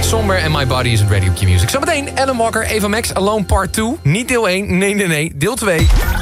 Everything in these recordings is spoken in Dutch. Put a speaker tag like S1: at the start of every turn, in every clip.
S1: Somber en My Body Isn't Ready op Q-Music. Zometeen Alan Walker, Eva Max, Alone Part 2. Niet deel 1, nee, deel 2.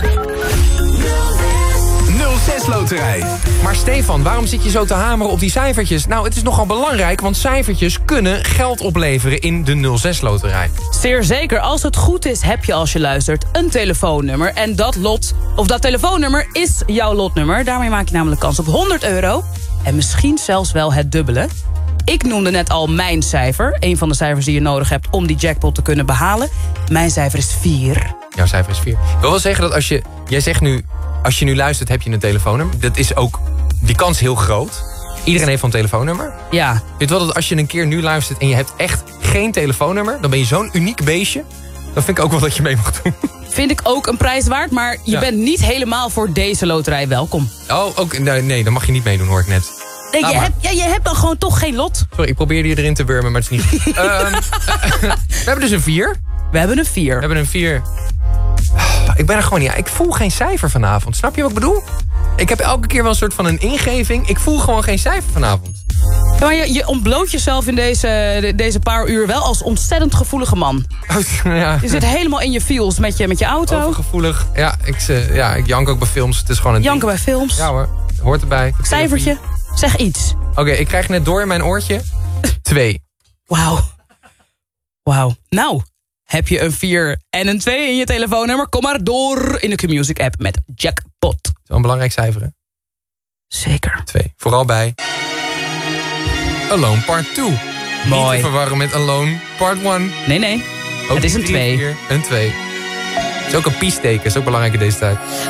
S2: 06 Loterij.
S1: Maar Stefan, waarom zit je zo te hameren op die cijfertjes? Nou, het is nogal belangrijk, want cijfertjes kunnen geld opleveren in de 06 Loterij.
S3: Zeer zeker. Als het goed is, heb je als je luistert een telefoonnummer. En dat telefoonnummer is jouw lotnummer. Daarmee maak je namelijk kans op €100. En misschien zelfs wel het dubbele. Ik noemde net al mijn cijfer. Een van de cijfers die je nodig hebt om die jackpot te kunnen behalen. Mijn cijfer is 4.
S1: Jouw cijfer is 4. Ik wil wel zeggen dat jij zegt nu, als je nu luistert heb je een telefoonnummer. Dat is ook die kans heel groot. Iedereen heeft een telefoonnummer.
S3: Ja.
S1: Ik weet wel dat als je een keer nu luistert en je hebt echt geen telefoonnummer, dan ben je zo'n uniek beestje. Dan vind ik ook wel dat je mee mag doen.
S3: Vind ik ook een prijs waard, maar je bent niet helemaal voor deze loterij welkom.
S1: Oh, ook, nee, dan mag je niet meedoen, hoor ik net.
S3: Nee, je hebt dan gewoon toch geen lot.
S1: Sorry, ik probeerde je erin te wurmen, maar het is niet. We hebben dus een 4.
S3: We hebben een 4.
S1: We hebben een 4. Ik ben er gewoon niet. Ik voel geen cijfer vanavond. Snap je wat ik bedoel? Ik heb elke keer wel een soort van een ingeving. Ik voel gewoon geen cijfer vanavond.
S3: Ja, maar je ontbloot jezelf in deze paar uur wel als ontzettend gevoelige man.
S1: Ja.
S3: Je zit helemaal in je feels met je auto.
S1: Overgevoelig. Ja, ik jank ook bij films. Het is gewoon een
S3: janken bij films.
S1: Ja hoor, hoort erbij.
S3: Cijfertje, zeg iets.
S1: Oké, ik krijg net door in mijn oortje 2.
S3: Wauw. Nou, heb je een 4 en een 2 in je telefoonnummer? Kom maar door in de Q-Music app met Jackpot.
S1: Zo'n belangrijk cijfer, hè?
S3: Zeker.
S1: 2. Vooral bij Alone Part 2.
S3: Mooi.
S1: Niet te verwarren met Alone Part 1.
S3: Nee.
S1: Ook
S3: het is een 2.
S1: Een 2. Het is ook een piesteken, is ook belangrijk in deze tijd.